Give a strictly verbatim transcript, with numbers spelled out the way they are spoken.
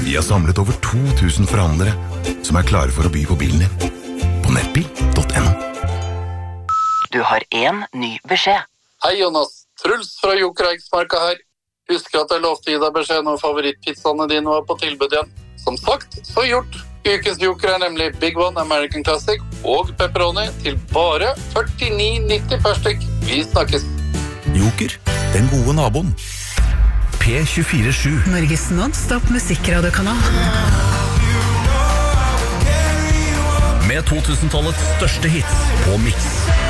Vi har samlet over to tusen forhandlere som er klare for å by på bilen din. På nettbil punktum no. Du har en ny beskjed. Hei Jonas, Truls fra Joker Eiksmarka her. Husker at jeg lovte å gi deg beskjed når favorittpizzaene dine var på tilbud igjen. Som sagt, så gjort. Ukens Joker er nemlig Big One American Classic og pepperoni til bare førtini nitti per stykk. Vi snakkes. Joker, den gode naboen. P tjuefire sju. Norges non-stop musikkradiokanal. Med to tusen-tallets største hits på Mix.